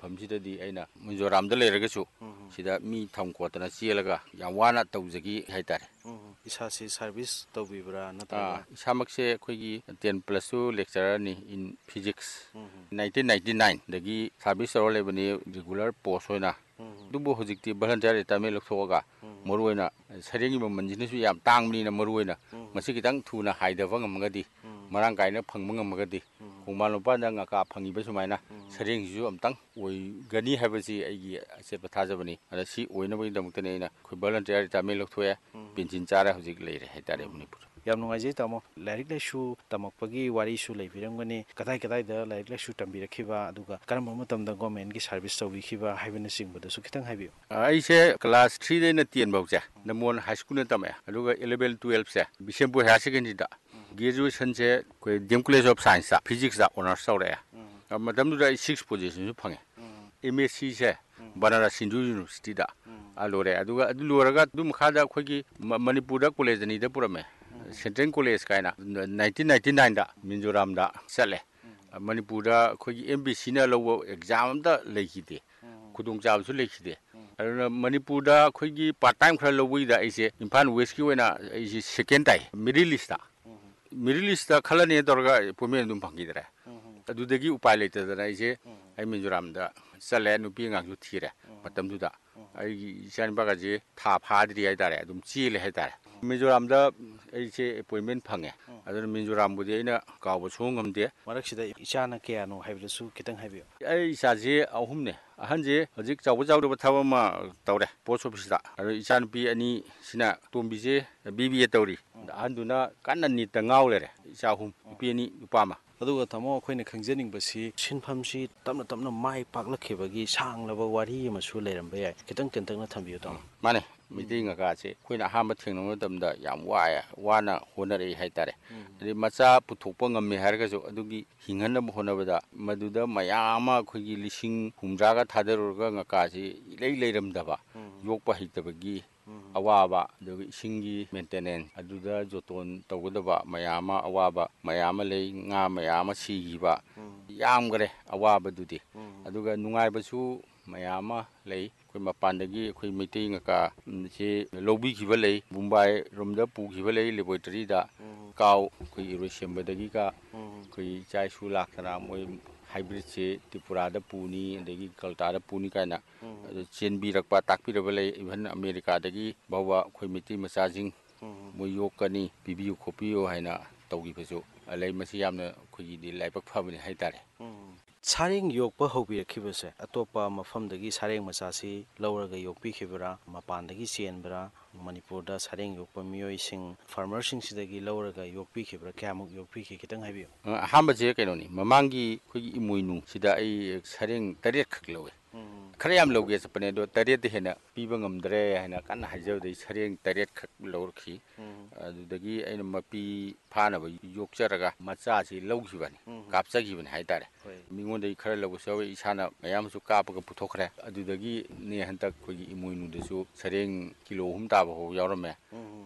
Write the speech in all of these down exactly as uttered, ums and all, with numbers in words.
ꯃꯐꯝꯁꯤꯗꯗꯤ ꯑꯩꯅ ꯃꯤꯖꯣꯔꯥꯝꯗ ꯂꯩꯔꯒꯁꯨ ꯁꯤꯗ ꯃꯤ ꯊꯝ ꯈꯣꯠꯇꯅ ꯆꯦꯜꯂꯒ ꯌꯥꯝ ꯋꯥꯅ ꯇꯧꯖꯈꯤ ꯍꯥꯏꯇꯥꯔꯦ ꯏꯁꯥꯁꯤ ꯁꯥꯔꯚꯤꯁ ꯇꯧꯕꯤꯕ꯭ꯔꯥ ꯅꯠꯇ꯭ꯔꯒ ꯏꯁꯥꯃꯛꯁꯦ ꯑꯩꯈꯣꯏꯒꯤ ꯇꯦꯟ ꯄ꯭ꯂꯁꯁꯨ ꯂꯦꯛꯆꯔꯔꯅꯤ ꯏꯟ ꯐꯤꯖꯤꯛꯁ ꯅꯥꯏꯟꯇꯤꯟ ꯅꯥꯏꯟꯇꯤ ꯅꯥꯏꯟꯗꯒꯤ ꯁꯥꯔꯚꯤꯁ ꯇꯧꯔ ꯂꯩꯕꯅꯤ ꯔꯤꯒꯨꯂꯔ ꯄꯣꯁ ꯑꯣꯏꯅ ꯑꯗꯨꯕꯨ ꯍꯧꯖꯤꯛꯇꯤ ꯚꯂꯟꯇꯤꯌꯔ ꯔꯤꯇꯥꯌꯔꯃꯦꯟ ꯂꯧꯊꯣꯛꯑꯒ ꯃꯔꯨꯑꯣꯏꯅ ꯁꯔꯦꯡꯒꯤ ꯃꯃꯜꯁꯤꯅꯁꯨ ꯌꯥꯝ ꯇꯥꯡꯕꯅꯤꯅ ꯃꯔꯨꯑꯣꯏꯅ ꯃꯁꯤ ꯈꯤꯇꯪ ꯊꯨꯅ ꯍꯥꯏꯗꯕ ꯉꯝꯃꯒꯗꯤ ꯃꯔꯥꯡ ꯀꯥꯏꯅ ꯐꯪꯕ ꯉꯝꯃꯒꯗꯤ ꯈꯣꯡꯕꯥꯟ ꯂꯣꯝꯄꯥꯟꯗ ꯉꯀꯥ ꯐꯪꯉꯤꯕ ꯁꯨꯃꯥꯏꯅ ꯁꯔꯦꯡꯁꯤꯁꯨ ꯑꯝꯇꯪ ꯑꯣꯏꯒꯅꯤ ꯍꯥꯏꯕꯁꯤ ꯑꯩꯒꯤ ꯑꯆꯦꯠꯄ ꯊꯥꯖꯕꯅꯤ ꯑꯗ ꯁꯤ ꯑꯣꯏꯅꯕꯒꯤꯗꯃꯛꯇꯅꯤ ꯑꯩꯅ ꯑꯩꯈꯣꯏ ꯚꯂꯟꯇꯤꯌꯔ ꯔꯤꯇꯥꯌꯔꯃꯦꯟ ꯂꯧꯊꯣꯛꯑꯦ ꯄꯦꯟꯁꯤꯟ ꯆꯥꯔ ꯍꯧꯖꯤꯛ ꯂꯩꯔꯦ ꯍꯥꯏꯇꯥꯔꯦ ꯃꯅꯤꯄꯨꯔ ꯌꯥꯝ ꯅꯨꯡꯉꯥꯏꯖꯩ ꯇꯥꯃꯣ ꯂꯥꯏꯔꯤꯛ ꯂꯥꯏꯁꯨ ꯇꯝꯃꯛꯄꯒꯤ ꯋꯥꯔꯤꯁꯨ ꯂꯩꯕꯤꯔꯝꯒꯅꯤ ꯀꯗꯥꯏ ꯀꯗꯥꯏꯗ ꯂꯥꯏꯔꯤꯛ ꯂꯥꯏꯁꯨ ꯇꯝꯕꯤꯔꯛꯈꯤꯕ ꯑꯗꯨꯒ ꯀꯔꯝꯕ ꯃꯇꯝꯗ ꯒꯣꯔꯃꯦꯟꯒꯤ ꯁꯥꯔꯚꯤꯁ ꯇꯧꯕꯤꯈꯤꯕ ꯍꯥꯏꯕꯅꯆꯤꯡꯕꯗꯁꯨ ꯈꯤꯇꯪ ꯍꯥꯏꯕꯤꯌꯨ ꯑꯩꯁꯦ ꯀ꯭ꯂꯥꯁ ꯊ꯭ꯔꯤꯗꯩꯅ ꯇꯦꯟ ꯐꯥꯎꯁꯦ ꯅꯝꯕꯣꯜ ꯍꯥꯏ ꯁ꯭ꯀꯨꯜꯗ ꯇꯝꯃꯛꯑꯦ ꯑꯗꯨꯒ ꯏꯂꯚꯦꯟ ꯇꯨꯌꯦꯜꯞꯁꯦ ꯕꯤꯁꯦꯝꯄꯨꯔ ꯍꯥꯌꯔ ꯁꯦꯀꯦꯟꯗꯔꯤꯗ ꯒ꯭ꯔꯦꯖꯨꯋꯦꯁꯟꯁꯦ ꯑꯩꯈꯣꯏ ꯗꯤ ꯑꯦꯝ ꯀꯣꯂꯦꯖ ꯑꯣꯐ ꯁꯥꯏꯟꯁꯇ ꯐꯤꯖꯤꯛꯁꯇ ꯑꯣꯅꯔꯁ ꯇꯧꯔꯛꯑꯦ ꯃꯇꯝꯗꯨꯗ ꯑꯩ ꯁꯤꯛꯁ ꯄꯣꯖꯤꯁꯟꯁꯨ ꯐꯪꯉꯦ ꯑꯦꯝ ꯑꯦꯁ ꯁꯤꯁꯦ ꯕꯅꯥꯔꯁ ꯍꯤꯟꯗꯨ ꯌꯨꯅꯤꯚꯔꯁꯤꯇꯤꯗ ꯂꯣꯏꯔꯦ ꯑꯗꯨꯒ ꯑꯗꯨ ꯂꯣꯏꯔꯒ ꯑꯗꯨ ꯃꯈꯥꯗ ꯑꯩꯈꯣꯏꯒꯤ ꯃꯅꯤꯄꯨꯔꯗ ꯀꯣꯂꯦꯖ ꯑꯅꯤꯗ ꯄꯨꯔꯝꯃꯦ ꯁꯦꯟꯇ꯭ꯔꯦꯜ ꯀꯣꯂꯦꯖ ꯀꯥꯏꯅ ꯅꯥꯏꯟꯇꯤꯟ ꯅꯥꯏꯟꯇꯤ ꯅꯥꯏꯟꯗ ꯃꯤꯖꯣꯔꯥꯝꯗ ꯆꯠꯂꯦ ꯃꯅꯤꯄꯨꯔꯗ ꯑꯩꯈꯣꯏꯒꯤ ꯑꯦꯝ ꯕꯤ ꯁꯤꯅ ꯂꯧꯕ ꯑꯦꯛꯖꯥꯝ ꯑꯝꯇ ꯂꯩꯈꯤꯗꯦ ꯈꯨꯗꯣꯡꯆꯥꯕꯁꯨ ꯂꯩꯈꯤꯗꯦ ꯑꯗꯨꯅ ꯃꯅꯤꯄꯨꯔꯗ ꯑꯩꯈꯣꯏꯒꯤ ꯄꯥꯔꯠ ꯇꯥꯏꯝ ꯈꯔ ꯂꯧꯕꯒꯤꯗ ꯑꯩꯁꯦ ꯏꯝꯐꯥꯜ ꯋꯦꯁꯀꯤ ꯑꯣꯏꯅ ꯑꯩꯁꯦ ꯁꯦꯀꯦꯟ ꯇꯥꯏ ꯃꯦꯔꯤꯠ ꯂꯤꯁꯇ ꯃꯦꯔꯤꯠ ꯂꯤꯁꯇ ꯈꯜꯂꯅꯤ ꯇꯧꯔꯒ ꯑꯦꯄꯣꯏꯟꯃꯦꯟ ꯑꯗꯨꯝ ꯐꯪꯈꯤꯗ꯭ꯔꯦ ꯑꯗꯨꯗꯒꯤ ꯎꯄꯥꯏ ꯂꯩꯇꯗꯅ ꯑꯩꯁꯦ ꯑꯩ ꯃꯤꯖꯣꯔꯥꯝꯗ ꯆꯠꯂꯦ ꯅꯨꯄꯤ ꯑꯉꯥꯡꯁꯨ ꯊꯤꯔꯦ ꯃꯇꯝꯗꯨꯗ ꯑꯩꯒꯤ ꯏꯆꯥꯅꯨꯄꯥꯒꯁꯦ ꯊꯥ ꯐꯥꯗ꯭ꯔꯤ ꯍꯥꯏꯇꯥꯔꯦ ꯑꯗꯨꯝ ꯆꯦꯜꯂꯦ ꯍꯥꯏꯇꯥꯔꯦ ꯃꯤꯖꯣꯔꯥꯝꯗ ꯑꯩꯁꯦ ꯑꯦꯄꯣꯏꯟꯃꯦꯟ ꯐꯪꯉꯦ ꯑꯗꯨꯅ ꯃꯤꯖꯣꯔꯥꯝꯕꯨꯗꯤ ꯑꯩꯅ ꯀꯥꯎꯕ ꯁꯨꯡꯉꯝ ꯉꯝꯗꯦ ꯃꯔꯛꯁꯤꯗ ꯏꯆꯥꯅ ꯀꯌꯥꯅꯣ ꯍꯥꯏꯕꯗꯨꯁꯨ ꯈꯤꯇꯪ ꯍꯥꯏꯕꯤꯌꯨ ꯑꯩ ꯏꯆꯥꯁꯦ ꯑꯍꯨꯝꯅꯦ ꯑꯍꯟꯁꯦ ꯍꯧꯖꯤꯛ ꯆꯥꯎꯕ ꯆꯥꯎꯗꯕ ꯊꯕꯛ ꯑꯃ ꯇꯧꯔꯦ ꯄꯣꯁ ꯑꯣꯐꯤꯁꯇ ꯑꯗꯣ ꯏꯆꯥꯅꯨꯄꯤ ꯑꯅꯤꯁꯤꯅ ꯇꯣꯝꯕꯤꯁꯦ ꯕꯤ ꯕꯤ ꯑꯦ ꯇꯧꯔꯤ ꯑꯍꯟꯗꯨꯅ ꯀꯟꯅ ꯅꯤꯠꯇ ꯉꯥꯎ ꯂꯩꯔꯦ ꯏꯆꯥ ꯑꯍꯨꯝ ꯅꯨꯄꯤ ꯑꯅꯤ ꯅꯨꯄꯥ ꯑꯃ ꯑꯗꯨꯒ ꯇꯥꯃꯣ ꯑꯩꯈꯣꯏꯅ ꯈꯪꯖꯅꯤꯡꯕꯁꯤ ꯁꯤꯟꯐꯝꯁꯤ ꯇꯞꯅ ꯇꯞꯅ ꯃꯥꯏ ꯄꯥꯛꯂꯛꯈꯤꯕꯒꯤ ꯁꯥꯡꯂꯕ ꯋꯥꯔꯤ ꯑꯃꯁꯨ ꯂꯩꯔꯝꯕ ꯌꯥꯏ ꯈꯤꯇꯪ ꯇꯦꯟꯇꯛꯅ ꯊꯝꯕꯤꯌꯨ ꯇꯥꯃꯣ ꯃꯥꯅꯦ ꯃꯩꯇꯩ ꯉꯒꯥꯁꯦ ꯑꯩꯈꯣꯏꯅ ꯑꯍꯥꯟꯕ ꯊꯦꯡꯅꯕ ꯃꯇꯝꯗ ꯌꯥꯝ ꯋꯥꯏ ꯋꯥꯅ ꯍꯣꯠꯅꯔꯛꯏ ꯍꯥꯏꯇꯥꯔꯦ ꯑꯗꯩ ꯃꯆꯥ ꯄꯨꯊꯣꯛꯄ ꯉꯝꯃꯦ ꯍꯥꯏꯔꯒꯁꯨ ꯑꯗꯨꯒꯤ ꯍꯤꯡꯍꯟꯅꯕ ꯍꯣꯠꯅꯕꯗ ꯃꯗꯨꯗ ꯃꯌꯥꯝ ꯑꯃ ꯑꯩꯈꯣꯏꯒꯤ ꯂꯤꯁꯤꯡ ꯍꯨꯝꯗ꯭ꯔꯥꯒ ꯊꯥꯗꯔꯨꯔꯒ ꯉꯀꯥꯁꯤ ꯏꯂꯩ ꯂꯩꯔꯝꯗꯕ ꯌꯣꯛꯄ ꯍꯩꯇꯕꯒꯤ ꯑꯋꯥꯕ ꯑꯗꯨꯒ ꯏꯁꯤꯡꯒꯤ ꯃꯦꯟꯇꯦꯅꯦꯟꯁ ꯑꯗꯨꯗ ꯖꯣꯇꯣꯟ ꯇꯧꯒꯗꯕ ꯃꯌꯥꯝ ꯑꯃ ꯑꯋꯥꯕ ꯃꯌꯥꯝ ꯑꯃ ꯂꯩ ꯉꯥ ꯃꯌꯥꯝ ꯑꯃ ꯁꯤꯈꯤꯕ ꯌꯥꯝꯈꯔꯦ ꯑꯋꯥꯕꯗꯨꯗꯤ ꯑꯗꯨꯒ ꯅꯨꯡꯉꯥꯏꯕꯁꯨ ꯃꯌꯥꯝ ꯑꯃ ꯂꯩ ꯑꯩꯈꯣꯏ ꯃꯄꯥꯟꯗꯒꯤ ꯑꯩꯈꯣꯏ ꯃꯩꯇꯩ ꯉꯀꯥ ꯁꯤ ꯂꯧꯕꯤꯈꯤꯕ ꯂꯩ ꯃꯨꯝꯕꯥꯏ ꯔꯣꯝꯗ ꯄꯨꯈꯤꯕ ꯂꯩ ꯂꯦꯕꯣꯔꯦꯇꯔꯤꯗ ꯀꯥꯎ ꯑꯩꯈꯣꯏ ꯏꯔꯣꯏꯁꯦꯝꯕꯗꯒꯤꯒ ꯑꯩꯈꯣꯏ ꯏꯆꯥ ꯏꯁꯨ ꯂꯥꯛꯇꯅ ꯃꯣꯏ ꯍꯥꯏꯕ꯭ꯔꯤꯠꯁꯦ ꯇ꯭ꯔꯤꯄꯨꯔꯥꯗ ꯄꯨꯅꯤ ꯑꯗꯒꯤ ꯀꯜꯇꯥꯗ ꯄꯨꯅꯤ ꯀꯥꯏꯅ ꯑꯗꯨ ꯆꯦꯟꯕꯤꯔꯛꯄ ꯇꯥꯛꯄꯤꯔꯕ ꯂꯩ ꯏꯚꯟ ꯑꯃꯦꯔꯤꯀꯥꯗꯒꯤ ꯐꯥꯎꯕ ꯑꯩꯈꯣꯏ ꯃꯩꯇꯩ ꯃꯆꯥꯁꯤꯡ ꯃꯣꯏ ꯌꯣꯛꯀꯅꯤ ꯄꯤꯕꯤꯌꯨ ꯈꯣꯠꯄꯤꯌꯨ ꯍꯥꯏꯅ ꯇꯧꯈꯤꯕꯁꯨ ꯂꯩ ꯃꯁꯤ ꯌꯥꯝꯅ ꯑꯩꯈꯣꯏꯒꯤꯗꯤ ꯂꯥꯏꯕꯛ ꯐꯕꯅꯤ ꯍꯥꯏꯇꯥꯔꯦ ꯁꯥꯔꯦꯡ ꯌꯣꯛꯄ ꯍꯧꯕꯤꯔꯛꯈꯤꯕꯁꯦ ꯑꯇꯣꯞꯄ ꯃꯐꯝꯗꯒꯤ ꯁꯥꯔꯦꯡ ꯃꯆꯥꯁꯤ ꯂꯧꯔꯒ ꯌꯣꯛꯄꯤꯈꯤꯕ꯭ꯔꯥ ꯃꯄꯥꯟꯗꯒꯤ ꯆꯦꯟꯕ꯭ꯔꯥ ꯃꯅꯤꯄꯨꯔꯗ ꯁꯥꯔꯦꯡ ꯌꯣꯛꯄ ꯃꯤꯑꯣꯏꯁꯤꯡ ꯐꯥꯔꯃꯔꯁꯤꯡꯁꯤꯗꯒꯤ ꯂꯧꯔꯒ ꯌꯣꯛꯄꯤꯈꯤꯕ꯭ꯔꯥ ꯀꯌꯥꯃꯨꯛ ꯌꯣꯛꯄꯤꯈꯤ ꯈꯤꯇꯪ ꯍꯥꯏꯕꯤꯌꯨ ꯑꯍꯥꯟꯕꯁꯦ ꯀꯩꯅꯣꯅꯤ ꯃꯃꯥꯡꯒꯤ ꯑꯩꯈꯣꯏꯒꯤ ꯏꯃꯣꯏꯅꯨꯁꯤꯗ ꯑꯩ ꯁꯔꯦꯡ ꯇꯔꯦꯠꯈꯛ ꯂꯧꯋꯦ ꯈꯔ ꯌꯥꯝ ꯂꯧꯒꯦ ꯆꯠꯄꯅꯦ ꯑꯗꯣ ꯇꯔꯦꯠꯇ ꯍꯦꯟꯅ ꯄꯤꯕ ꯉꯝꯗ꯭ꯔꯦ ꯍꯥꯏꯅ ꯀꯟꯅ ꯍꯥꯏꯖꯕꯗꯒꯤ ꯁꯔꯦꯡ ꯇꯔꯦꯠꯈꯛ ꯂꯧꯔꯛꯈꯤ ꯑꯗꯨꯗꯒꯤ ꯑꯩꯅ ꯃꯄꯤ ꯐꯥꯅꯕ ꯌꯣꯛꯆꯔꯒ ꯃꯆꯥꯁꯤ ꯂꯧꯈꯤꯕꯅꯤ ꯀꯥꯞꯆꯈꯤꯕꯅꯤ ꯍꯥꯏꯇꯥꯔꯦ ꯃꯤꯉꯣꯟꯗꯒꯤ ꯈꯔ ꯂꯧꯕꯁꯨ ꯌꯥꯎꯋꯤ ꯏꯁꯥꯅ ꯃꯌꯥꯝꯁꯨ ꯀꯥꯞꯄꯒ ꯄꯨꯊꯣꯛꯈ꯭ꯔꯦ ꯑꯗꯨꯗꯒꯤꯅꯦ ꯍꯟꯗꯛ ꯑꯩꯈꯣꯏꯒꯤ ꯏꯃꯣꯏꯅꯨꯗꯁꯨ ꯁꯔꯦꯡ ꯀꯤꯂꯣ ꯑꯍꯨꯝ ꯇꯥꯕ ꯐꯥꯎ ꯌꯥꯎꯔꯝꯃꯦ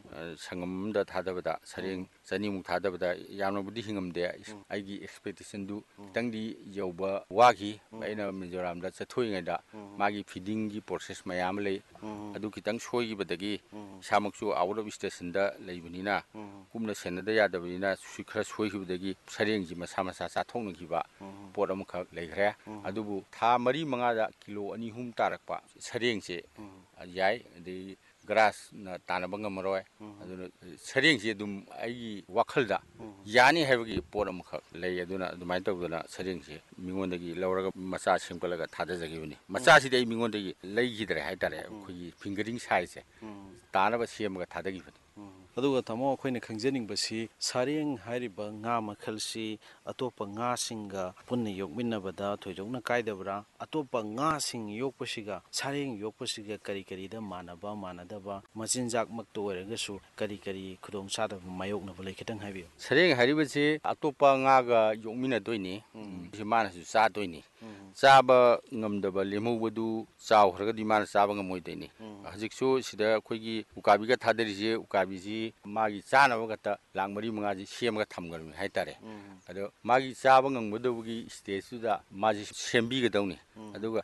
ꯁꯪꯒꯝ ꯑꯃꯗ ꯊꯥꯗꯕꯗ ꯁꯔꯦꯡ ꯆꯅꯤꯃꯨꯛ ꯊꯥꯗꯕꯗ ꯌꯥꯝꯅꯕꯨꯗꯤ ꯍꯤꯡꯉꯝꯗꯦ ꯑꯩꯒꯤ ꯑꯦꯛꯁꯄꯦꯛꯇꯦꯁꯟꯗꯨ ꯈꯤꯇꯪꯗꯤ ꯌꯧꯕ ꯋꯥꯈꯤ ꯑꯩꯅ ꯃꯤꯖꯣꯔꯥꯝꯗ ꯆꯠꯊꯣꯛꯏꯉꯩꯗ ꯃꯥꯒꯤ ꯐꯤꯗꯤꯡꯒꯤ ꯄ꯭ꯔꯣꯁꯦꯁ ꯃꯌꯥꯝ ꯑꯃ ꯂꯩ ꯑꯗꯨ ꯈꯤꯇꯪ ꯁꯣꯏꯈꯤꯕꯗꯒꯤ ꯏꯁꯥꯃꯛꯁꯨ ꯑꯥꯎꯠ ꯑꯣꯐ ꯏꯁꯇꯦꯁꯟꯗ ꯂꯩꯕꯅꯤꯅ ꯀꯨꯞꯅ ꯁꯦꯟꯅꯗ ꯌꯥꯗꯕꯅꯤꯅ ꯈꯔ ꯁꯣꯏꯈꯤꯕꯗꯒꯤ ꯁꯔꯦꯡꯁꯤ ꯃꯁꯥ ꯃꯁꯥ ꯆꯥꯊꯣꯛꯅꯈꯤꯕ ꯄꯣꯠ ꯑꯃꯈꯛ ꯂꯩꯈ꯭ꯔꯦ ꯑꯗꯨꯕꯨ ꯊꯥ ꯃꯔꯤ ꯃꯉꯥꯗ ꯀꯤꯂꯣ ꯑꯅꯤ ꯑꯍꯨꯝ ꯇꯥꯔꯛꯄ ꯁꯔꯦꯡꯁꯦ ꯌꯥꯏ ꯑꯗꯒꯤ ꯒ꯭ꯔꯥꯁꯅ ꯇꯥꯟꯅꯕ ꯉꯝꯃꯔꯣꯏ ꯑꯗꯨꯅ ꯁꯔꯦꯡꯁꯤ ꯑꯗꯨꯝ ꯑꯩꯒꯤ ꯋꯥꯈꯜꯗ ꯌꯥꯅꯤ ꯍꯥꯏꯕꯒꯤ ꯄꯣꯠ ꯑꯃꯈꯛ ꯂꯩ ꯑꯗꯨꯅ ꯑꯗꯨꯃꯥꯏꯅ ꯇꯧꯗꯅ ꯁꯔꯦꯡꯁꯦ ꯃꯤꯉꯣꯟꯗꯒꯤ ꯂꯧꯔꯒ ꯃꯆꯥ ꯁꯦꯝꯒꯠꯂꯒ ꯊꯥꯗꯖꯈꯤꯕꯅꯤ ꯃꯆꯥꯁꯤꯗꯤ ꯑꯩ ꯃꯤꯉꯣꯟꯗꯒꯤ ꯂꯩꯈꯤꯗ꯭ꯔꯦ ꯍꯥꯏꯇꯥꯔꯦ ꯑꯩꯈꯣꯏꯒꯤ ꯐꯤꯡꯒꯔꯤꯡ ꯁꯥꯏꯖꯁꯦ ꯇꯥꯅꯕ ꯁꯦꯝꯃꯒ ꯊꯥꯗꯈꯤꯕꯅꯤ ꯑꯗꯨꯒ ꯇꯥꯃꯣ ꯑꯩꯈꯣꯏꯅ ꯈꯪꯖꯅꯤꯡꯕꯁꯤ ꯁꯥꯔꯦꯡ ꯍꯥꯏꯔꯤꯕ ꯉꯥ ꯃꯈꯜꯁꯤ ꯑꯇꯣꯞꯄ ꯉꯥꯁꯤꯡꯒ ꯄꯨꯟꯅ ꯌꯣꯛꯃꯤꯟꯅꯕꯗ ꯊꯣꯏꯗꯣꯛꯅ ꯀꯥꯏꯗꯕ꯭ꯔꯥ ꯑꯇꯣꯞꯄ ꯉꯥꯁꯤꯡ ꯌꯣꯛꯄꯁꯤꯒ ꯁꯥꯔꯦꯡ ꯌꯣꯛꯄꯁꯤꯒ ꯀꯔꯤ ꯀꯔꯤꯗ ꯃꯥꯟꯅꯕ ꯃꯥꯟꯅꯗꯕ ꯃꯆꯤꯟꯖꯥꯛꯃꯛꯇ ꯑꯣꯏꯔꯒꯁꯨ ꯀꯔꯤ ꯀꯔꯤ ꯈꯨꯗꯣꯡꯆꯥꯗꯕ ꯃꯥꯌꯣꯛꯅꯕ ꯂꯩ ꯈꯤꯇꯪ ꯍꯥꯏꯕꯤꯌꯨ ꯁꯔꯦꯡ ꯍꯥꯏꯔꯤꯕꯁꯤ ꯑꯇꯣꯞꯄ ꯉꯥꯒ ꯌꯣꯛꯃꯤꯟꯅꯗꯣꯏꯅꯤ ꯃꯥꯅꯁꯨ ꯆꯥꯗꯣꯏꯅꯤ ꯆꯥꯕ ꯉꯝꯗꯕ ꯂꯦꯝꯍꯧꯕꯗꯨ ꯆꯥꯎꯈ꯭ꯔꯒꯗꯤ ꯃꯥꯅ ꯆꯥꯕ ꯉꯝꯃꯣꯏꯗꯣꯏꯅꯤ ꯍꯧꯖꯤꯛꯁꯨ ꯁꯤꯗ ꯑꯩꯈꯣꯏꯒꯤ ꯎꯀꯥꯕꯤꯒ ꯊꯥꯗꯔꯤꯁꯦ ꯎꯀꯥꯕꯤꯁꯤ ꯃꯥꯒꯤ ꯆꯥꯅꯕ ꯈꯛꯇ ꯂꯥꯡ ꯃꯔꯤ ꯃꯉꯥꯁꯤ ꯁꯦꯝꯃꯒ ꯊꯝꯈ꯭ꯔꯕꯅꯤ ꯍꯥꯏꯇꯥꯔꯦ ꯑꯗꯣ ꯃꯥꯒꯤ ꯆꯥꯕ ꯉꯝꯒꯗꯧꯕꯒꯤ ꯁ꯭ꯇꯦꯖꯇꯨꯗ ꯃꯥꯁꯤ ꯁꯦꯝꯕꯤꯒꯗꯧꯅꯤ ꯑꯗꯨꯒ